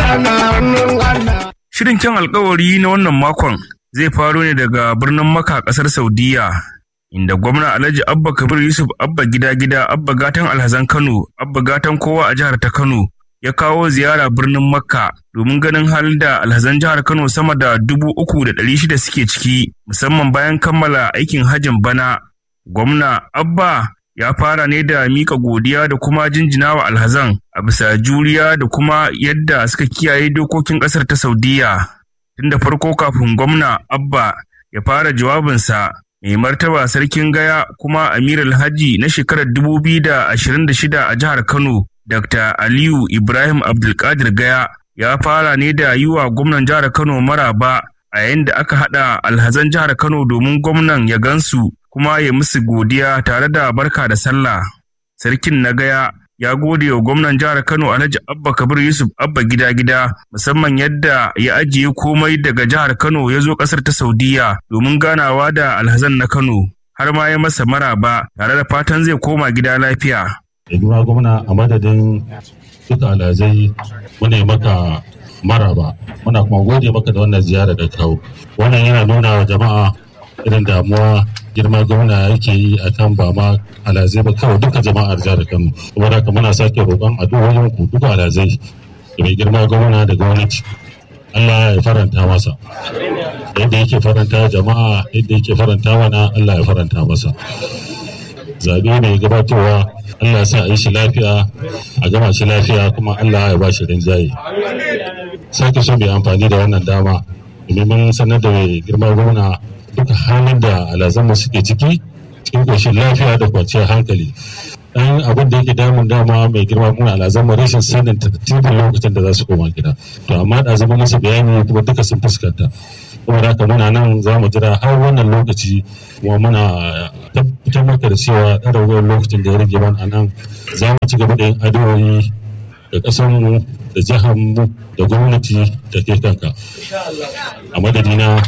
Shirin kyan alkawari na wannan makon zai faro ne daga birnin Makka ƙasar Saudiya, inda gwamna Alhaji Abba Kabir Yusuf Abba gida Abba gatan alhazan Kano, Abba gatan kowa a jihar ta Kano, ya kawo ziyara birnin Makka domin ganin halin da alhazan jihar Kano sama da 3,600 suke ciki, musamman bayan kammala aikin hajjin bana. Gwamna Abba ya fara ne da mika godiya da kuma jinjinawa alhazan a bisa juriya da kuma yadda suka kiyaye dokokin ƙasar ta Saudiya. Tun da farko kafin gwamna Abba ya fara jawabinsa, mai martaba sarkin Gaya kuma Amirul Hajji na shekarar 2026 a jihar Kano, Dr. Aliyu Ibrahim Abdulkadir Gaya, ya fara ne da yi wa gwamnan jihar Kano maraba a yayin da aka haɗa alhazan jihar Kano domin gwamnan ya gansu kuma ya musu godiya tare da barka da sallah. Sarkin na Gaya ya gode wa gwamnan jihar Kano Alhaji Abba Kabir Yusuf Abba gida musamman yadda ya ajiye komai daga jihar Kano ya zo ƙasar ta Saudiya domin ganawa da alhazan na Kano, har ma ya masa maraba tare da fatan zai koma gida lafiya. Yaduwa gwamna, a madadin duka alhazai muna maka maraba, muna kuma gode maka da wannan ziyara da kawo. Wannan yana nuna wa jama'a irin damuwa girma gwamna yake yi a kan ba ma alhazai ba kawai duka jama'ar jihar Kano. Kuma haka muna sake roƙon addu'o'in ku duka alhazai da mai girma gwamna da gwamnati. Allah ya faranta masa. Yadda yake faranta jama'a, yadda yake faranta mana, Allah ya faranta masa. Zabe mai gabatowa, Allah ya sa a yi shi lafiya, a gama shi lafiya, kuma Allah ya ba shi rinjaye. Sake so mai amfani da wannan dama domin mun sanar da mai girma gwamna duka halin da alhazanmu suke ciki cikin ƙoshin lafiya da kwanciyar hankali. Dan abin da yake damun dama mai girma gwamna alhazanmu rashin sanin tartibin lokacin da za su koma gida. To amma da zama musu bayani kuma duka sun fuskanta. Kuma da haka muna nan za mu jira har wannan lokaci, kuma muna tabbatar maka da cewa ɗan ragowar lokacin da ya rage mana a nan za mu ci gaba da yin addu'o'i da ƙasarmu da jiharmu da gwamnati da ke kanka. A madadina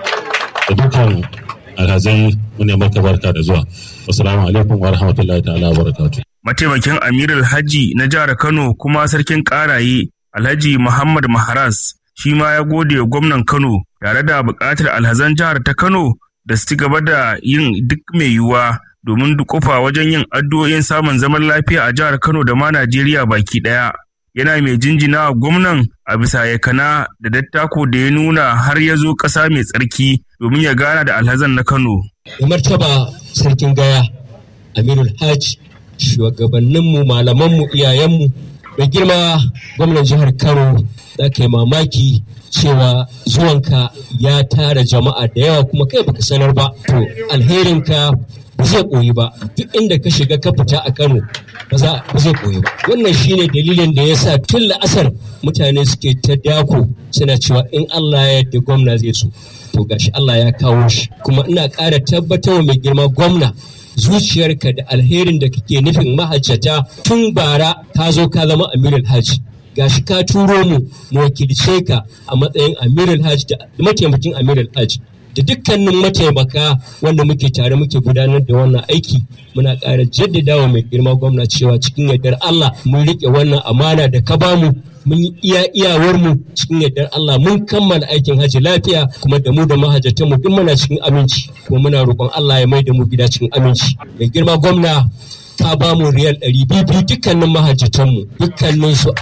da dukkan alhazai mune maka barka da zuwa. Assalamu alaikum wa rahmatullahi ta'ala wa barakatuh. Mataimakin Amirul Hajji na jihar Kano kuma sarkin Karaye Alhaji Muhammad Maharaz shi ma ya gode wa gwamnan Kano tare da buƙatar alhazan jihar ta Kano da su ci gaba da yin duk mai yiwuwa domin dukufa wajen yin addu'o'in samun zaman lafiya a jihar Kano da ma Najeriya baki ɗaya. Yana mai jinjina gwamnan a bisa yakana da dattako da ya nuna har ya zo ƙasa mai tsarki domin ya gana da alhazan na Kano. Da martaba sarkin Gaya, Amirul Hajj, shugabanninmu, malamanmu, iyayenmu, da girma gwamnan jihar Kano, za ka yi mamaki cewa zuwanka ya tara jama'a da yawa kuma kai baka sanar ba. To alherinka ba zai koyi ba, duk inda ka shiga ka fita a Kano ba zai koyi ba. Wannan shine dalilin da ya sa tun la'asar mutane suke ta dako suna cewa in Allah ya yarda gwamna zai so. To gashi Allah ya kawo shi, kuma ina ƙara tabbatar wa mai girma gwamna zuciyarka da alherin da kake nufin mahajjata tun bara ka zo ka zama Amirul Hajji. Gashi ka turo mu wakilce ka a matsayin Amirul Hajji da mataimakin Amirul Hajji da dukkanin mataimaka wanda muke tare muke gudanar da wannan aiki. Muna ƙara jaddadawa mai girma gwamna cewa cikin yardar Allah mun riƙe wannan amana da ka bamu, mun yi iyawarmu cikin yardar Allah mun kammala aikin hajji lafiya, kuma da mu da mahajjatanmu duk muna cikin aminci, kuma muna roƙon Allah ya mai da mu gida cikin aminci. Mai girma gwamna ka ba mu riyal 200 dukkanin mahajjatanmu, dukkanin su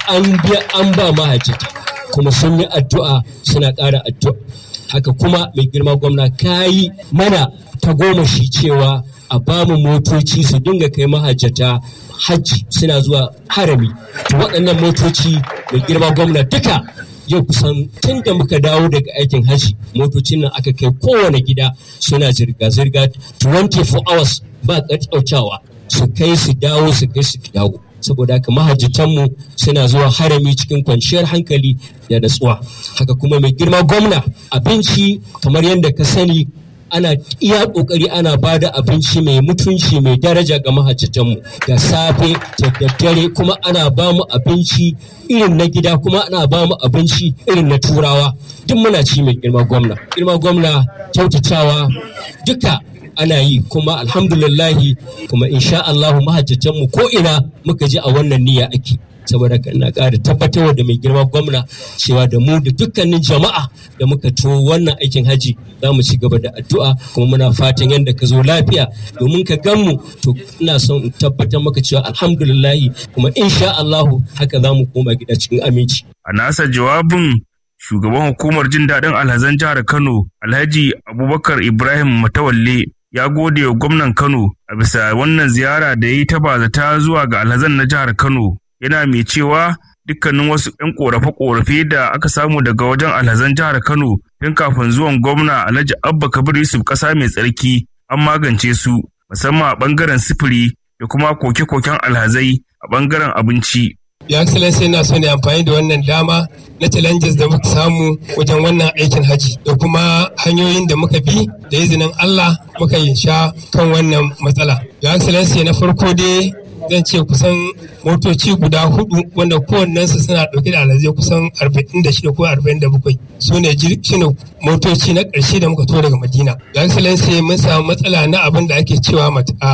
an ba mahajjata kuma sun yi addu'a suna ƙara addu'a. Haka kuma mai girma gwamna ka yi mana ta goma shi cewa a ba mu motoci su dinga kai mahajjata hajji suna zuwa harami. To waɗannan motoci mai girma gwamna duka yau kusan tun da muka dawo daga aikin hajji motocin nan aka kai kowane gida suna zirga-zirga 24 hours ba ƙaƙƙautawa, su kai su dawo su kai su dawo. Saboda haka mahajjatanmu suna zuwa harami cikin kwanciyar hankali da natsuwa. Haka kuma mai girma gwamna abinci kamar yadda ka sani ana iya kokari ana bada abinci mai mutunci mai daraja ga mahajjatanmu da safe da daddare, kuma ana ba mu abinci irin na gida, kuma ana ba mu abinci irin na turawa, duk muna ci mai girma gwamna kyautatawa duka ana yi, kuma alhamdulillahi kuma insha Allahu mahajjatanmu ko ina muka ji a wannan niyya ake. saboda haka ina ƙara tabbatarwa da mai girma gwamna cewa da mu da dukkanin jama'a da muka to wannan aikin haji za mu ci gaba da addu'a kuma muna fatan yadda ka zo lafiya domin ka gan mu to ina son in tabbatar maka cewa alhamdulillahi kuma insha Allahu haka za mu koma gida cikin aminci. A nasa jawabin shugaban hukumar jin daɗin alhazan jihar Kano Alhaji Abubakar Ibrahim Matawalle ya gode wa gwamnan Kano a bisa wannan ziyara da ya yi ta bazata zuwa ga alhazan na jihar Kano, yana mai cewa dukkanin wasu 'yan ƙorafe-ƙorafe da aka samu daga wajen alhazan jihar Kano tun kafin zuwan gwamna Alhaji Abba Kabir Yusuf ƙasa mai tsarki an magance su, musamman a ɓangaren sifiri da kuma koke-koken alhazai a ɓangaren abinci. Your Excellency yana so ne amfani da wannan dama na challenges da muka samu wajen wannan aikin haji da kuma hanyoyin da muka bi da izinin Allah muka yi sha kan wannan matsala. Your Excellency na farko dai zan ce kusan motoci guda 4 wanda kowannensu suna ɗauke da alhazai kusan 46 ko 47 su ne motoci na ƙarshe da muka to daga Madina. Your Excellency mun samu matsala na abin da ake cewa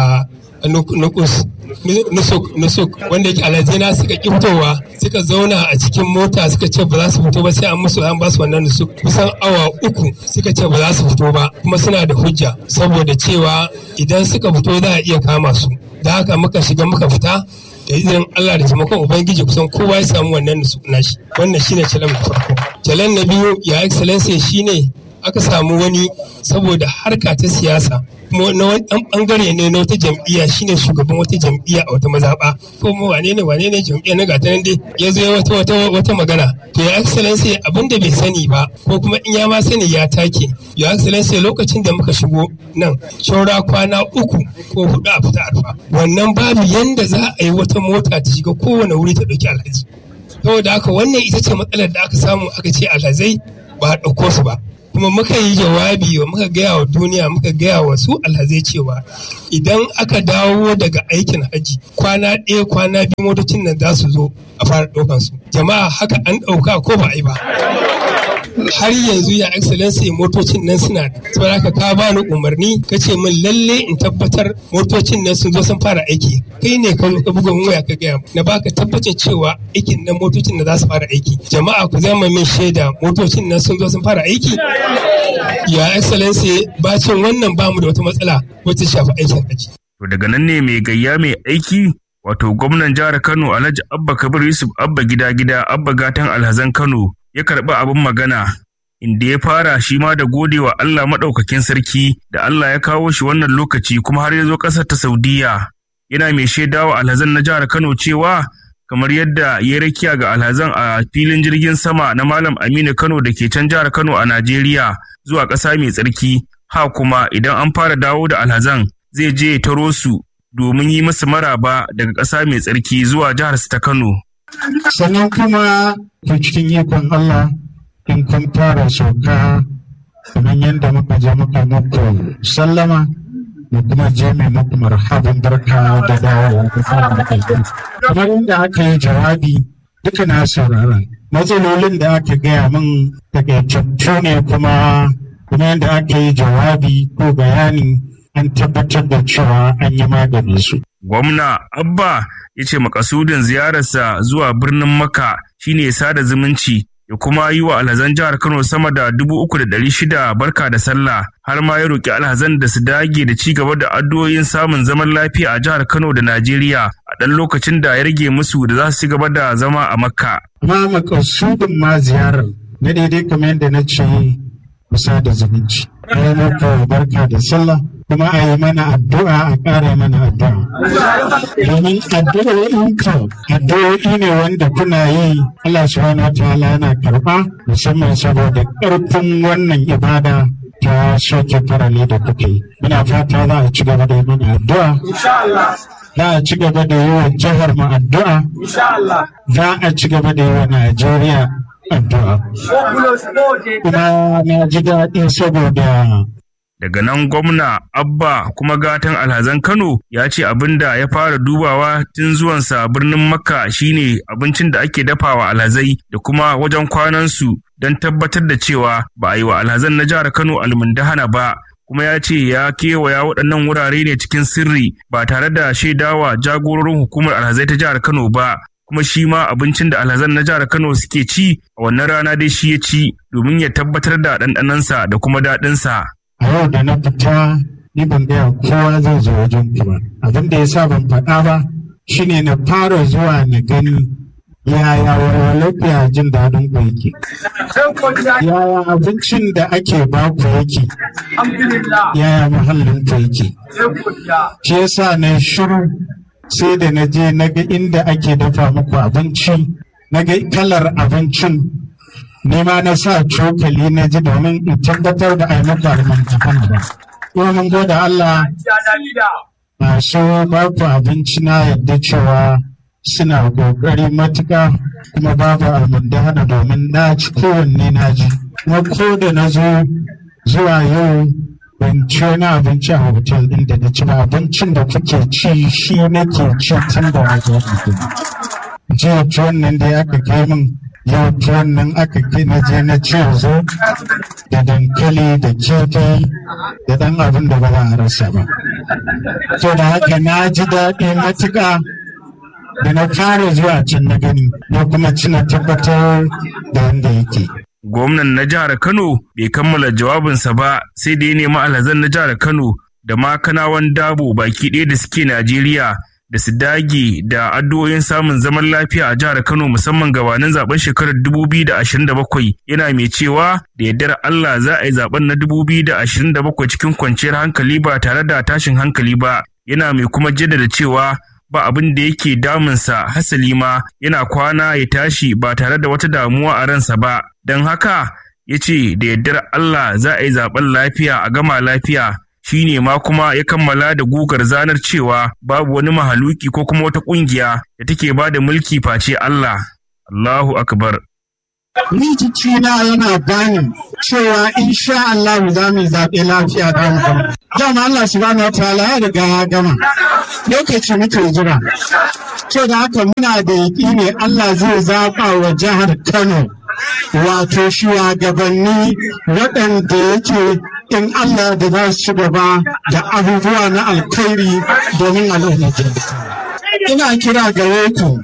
nusuk wanda yake alhazina suka ƙi fitowa suka zauna a cikin mota suka ce ba za su fito ba sai an ba su wannan nusuk kusan awa 3 suka ce ba za su fito ba kuma suna da hujja saboda cewa idan suka fito za a iya kama su da haka muka shiga muka fita da izinin Allah da taimakon Ubangiji kusan kowa ya samu wannan nusuk nashi wannan shine challenge na farko. Challenge na biyu ya excellency shine aka samu wani saboda harka ta siyasa kuma na wani bangare ne na wata jam'iyya shine shugaban wata jam'iyya a wata mazaɓa ko mu wane ne jam'iyya na gata nan dai ya zo wata magana to ya excellency abin da bai sani ba ko kuma in ya ma sani ya take ya excellency lokacin da muka shigo nan shaura kwana 3 ko 4 a fita arfa wannan babu yanda za a yi wata mota ta shiga kowane wuri ta ɗauki alhaji saboda haka wannan ita ce matsalar da aka samu aka ce alhazai ba a ɗauko su ba. Kuma muka yi jawabi muka gaya wa duniya muka gaya wa su alhazai cewa idan aka dawo daga aikin haji kwana 1 kwana 2 motocin nan za su zo a fara ɗaukan su jama'a haka an ɗauka ko ba a yi ba har yanzu ya excellency motocin nan suna da saboda haka ka bani umarni ka ce min lalle in tabbatar motocin nan sun zo sun fara aiki kai ne ka buga mun waya ka gaya na baka tabbacin cewa aikin nan motocin nan za su fara aiki jama'a ku zama min shaida motocin nan sun zo sun fara aiki ya excellency bacin wannan bamu da wata matsala wacce shafi aikin haji. To daga nan ne mai gayya mai aiki wato gwamnan jihar Kano Alhaji Abba Kabir Yusuf Abba gida Abba gatan alhazan Kano ya karɓi abin magana inda ya fara shi ma da godewa Allah maɗaukakin sarki da Allah ya kawo shi wannan lokaci kuma har ya zo ƙasar ta Saudiya yana mai shaidawa alhazan na jihar Kano cewa kamar yadda ya rakiya ga alhazan a filin jirgin sama na Malam Aminu Kano da ke can jihar Kano a Najeriya zuwa ƙasa mai tsarki ha kuma idan an fara dawo da alhazan zai je ya taro su domin yi masa maraba daga ƙasa mai tsarki zuwa jihar ta Kano. Sannan kuma ta cikin ikon Allah in kun fara sauka kamar yadda muka je muka muku sallama da kuma je mai muku marhaban barka da dawowa kamar yadda aka yi jawabi duka na saurara matsalolin da aka gaya min takaitattu ne kuma yadda aka yi jawabi ko bayani an tabbatar da cewa an yi magani su. Gwamna Abba ya ce makasudin ziyararsa zuwa birnin Makka shine sada zumunci ya kuma yi wa alhazan jihar Kano sama da 3,600 barka da sallah har ma ya roƙi alhazan da su dage da ci gaba da addu'o'in samun zaman lafiya a jihar Kano da Najeriya a ɗan lokacin da ya rage musu da za su ci gaba da zama a Makka. Ma makasudin ma ziyarar na daidai kamar yadda na ce kusa da zumunci. Ai maka barka da sallah kuma a yi mana addu'a a ƙara mana addu'a. Domin addu'o'i ne wanda kuna yi Allah subhanahu wa ta'ala yana karɓa musamman saboda ƙarfin wannan ibada ta soke farale da kuke yi. Muna fata za a ci gaba da yi mana addu'a. Za a ci gaba da yi wa jihar mu addu'a. Za a ci gaba da yi wa Najeriya addu'a. Kuma na ji daɗi saboda daga nan gwamna Abba kuma gatan alhazan Kano ya ce abin da ya fara dubawa tun zuwansa birnin Makka shine abincin da ake dafawa alhazai da kuma wajen kwanansu don tabbatar da cewa ba a yi wa alhazan na jihar Kano almundahana ba. Kuma ya ce ya kewaya waɗannan wurare ne cikin sirri ba tare da shaidawa jagororin hukumar alhazai ta jihar Kano ba kuma shi ma abincin da alhazan na jihar Kano suke ci a wannan rana dai shi ya ci domin ya tabbatar da ɗanɗanansa da kuma daɗinsa. A yau da na fita ni ban gaya kowa zai zo wajen ku ba. Abin da ya sa ban faɗa ba shine na fara zuwa na gani yaya walwalafiya jin daɗin ku yake. Yaya abincin da ake ba ku yake. Yaya muhallin ku yake. Shi yasa na shiru sai da na je na ga inda ake dafa muku abinci, na ga kalar abincin, ne ma na sa cokali na ji domin in tabbatar da ai muku almantakan ba. Kuma mun gode Allah masu baku abinci na yadda cewa suna ƙoƙari matuƙa kuma babu almundahana domin na ci kowanne na ji. Kuma ko da na zo zuwa yau ban ci wani abinci a hotel ɗin da na ci ba, abincin da kuke ci shi nake ci tun da wajen mutum. Jiya tuwon nan da aka kai min, yau tuwon nan aka kai na je na ci yanzu da dankali da kifi da ɗan abin da ba za a rasa ba. To da haka na ji daɗi matuƙa da na fara zuwa can na gani, na kuma ci na tabbatar da wanda yake. Gwamnan na jihar Kano bai kammala jawabinsa ba sai da ya nemi alhazan na jihar Kano da ma Kanawan Dabo baki ɗaya da suke Najeriya da su dage da addu'o'in samun zaman lafiya a jihar Kano musamman gabanin zaben shekarar 2027, yana mai cewa da yardar Allah za a yi zaben na 2027 cikin kwanciyar hankali ba tare da tashin hankali ba, yana mai kuma jaddada cewa ba abin da yake damunsa, hasali ma yana kwana ya tashi ba tare da wata damuwa a ransa ba. Don haka ya ce da yardar Allah za a yi zaben lafiya a gama lafiya. Shi ne ma kuma ya kammala da gugar zanar cewa babu wani mahaluki ko kuma wata ƙungiya da take ba da mulki face Allah. Allahu Akbar. Ni jikina yana bani cewa insha Allah za mu zaɓe lafiya da gama. Dama Allah subhanahu wataala ya riga ya gama. Lokaci muke jira. So da haka muna da yaƙini Allah zai zaɓa wa jihar Kano wato shugabanni waɗanda yake in Allah da za su ci gaba da abubuwa na alkhairi domin al'umma. Ina kira gare ku.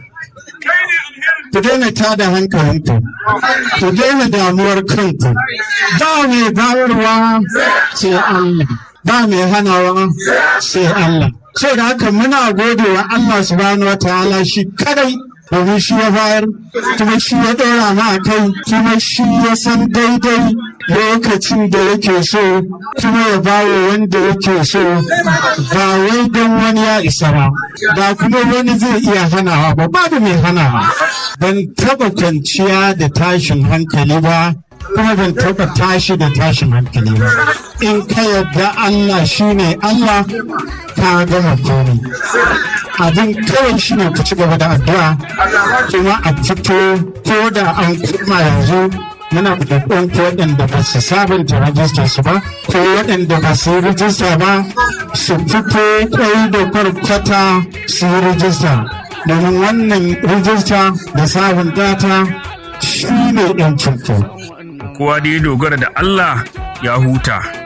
Ku daina tada hankalinku, ku daina damuwar kanku, ba mai bayarwa sai Allah, ba mai hanawa sai Allah. Sai da haka muna gode wa Allah subhanahu wa ta'ala shi kadai, domin shi ya bayar, kuma shi ya ɗora ma a kai, kuma shi ya san daidai lokacin da yake so, kuma ya bawa wanda yake so, ba wai don wani ya isa ba kuma wani zai iya hanawa ba, babu mai hanawa. Ban taɓa kwanciya da tashin hankali ba, kuma ban taɓa tashi da tashin hankali ba. In ka yarda Allah shine Allah, ka gama komai. Abin kawai shi ne ku ci gaba da addu'a, kuma a fito ko da an kuma yanzu muna da waɗanda ba su sabunta rajistar su ba, ko waɗanda ba su yi rajista ba su fito kwai da kwarkwata su yi rajista, domin wannan rajista da sabunta ta shi ne ɗan cuto. Kowa da ya dogara da Allah ya huta.